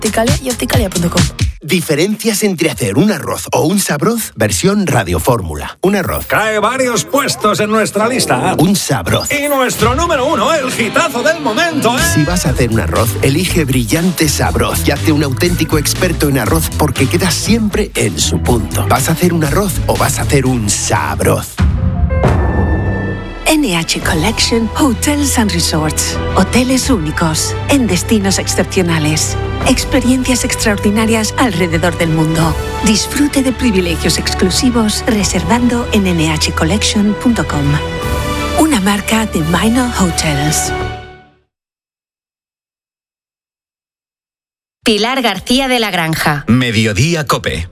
Opticalia y opticalia.com. Diferencias entre hacer un arroz o un sabroz, versión radiofórmula. Un arroz. Cae varios puestos en nuestra lista. Un sabroz. Y nuestro número 1, el hitazo del momento, ¿eh? Si vas a hacer un arroz, elige Brillante Sabroz y hazte un auténtico experto en arroz porque quedas siempre en su punto. ¿Vas a hacer un arroz o vas a hacer un sabroz? NH Collection Hotels and Resorts. Hoteles únicos, en destinos excepcionales. Experiencias extraordinarias alrededor del mundo. Disfrute de privilegios exclusivos reservando en nhcollection.com. Una marca de Minor Hotels. Pilar García de la Granja. Mediodía COPE.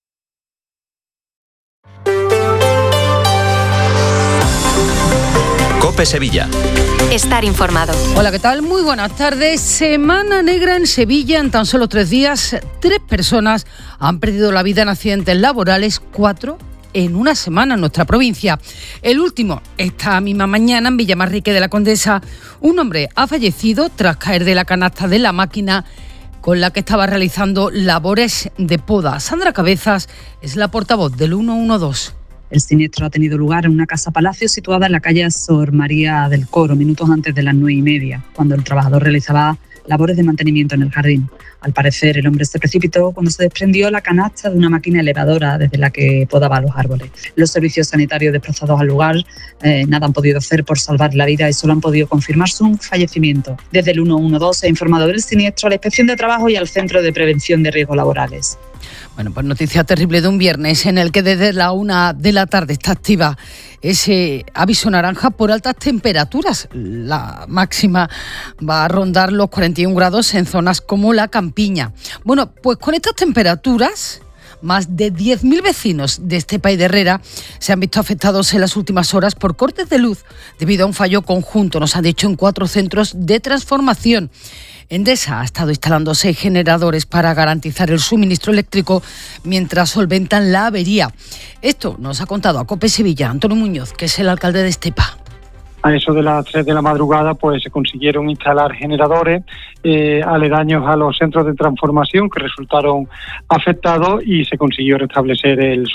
COPE Sevilla. Estar informado. Hola, ¿qué tal? Muy buenas tardes. Semana negra en Sevilla. En tan solo 3 días, 3 personas han perdido la vida en accidentes laborales, 4 en una semana en nuestra provincia. El último, esta misma mañana, en Villamarrique de la Condesa, un hombre ha fallecido tras caer de la canasta de la máquina con la que estaba realizando labores de poda. Sandra Cabezas es la portavoz del 112. El siniestro ha tenido lugar en una casa-palacio situada en la calle Sor María del Coro, minutos antes de las 9:30, cuando el trabajador realizaba labores de mantenimiento en el jardín. Al parecer, el hombre se precipitó cuando se desprendió la canasta de una máquina elevadora desde la que podaba los árboles. Los servicios sanitarios desplazados al lugar nada han podido hacer por salvar la vida y solo han podido confirmar su fallecimiento. Desde el 112 se ha informado del siniestro a la Inspección de Trabajo y al Centro de Prevención de Riesgos Laborales. Bueno, pues noticia terrible de un viernes en el que desde la 1 de la tarde está activa ese aviso naranja por altas temperaturas. La máxima va a rondar los 41 grados en zonas como la Campiña. Bueno, pues con estas temperaturas, más de 10.000 vecinos de Estepa y de Herrera se han visto afectados en las últimas horas por cortes de luz debido a un fallo conjunto, nos han dicho, en 4 centros de transformación. Endesa ha estado instalando 6 generadores para garantizar el suministro eléctrico mientras solventan la avería. Esto nos ha contado a COPE Sevilla Antonio Muñoz, que es el alcalde de Estepa. A eso de las 3 de la madrugada pues se consiguieron instalar generadores aledaños a los centros de transformación que resultaron afectados y se consiguió restablecer el